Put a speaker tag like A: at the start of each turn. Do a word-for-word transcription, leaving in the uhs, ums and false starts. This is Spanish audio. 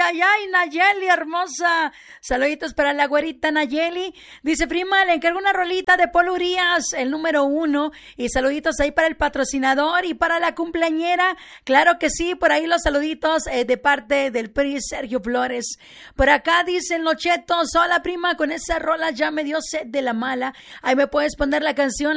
A: ay, ay, Nayeli, hermosa. Saluditos para la güerita Nayeli. Dice, prima, le encargo una rolita de Paul Urias, el número uno. Y saluditos ahí para el patrocinador y para la cumpleañera. Claro que sí, por ahí los saluditos eh, de parte del P R I Sergio Flores. Por acá dicen los chetos, hola prima, con esa rola ya me dio sed de la mala. Ahí me puedes poner la canción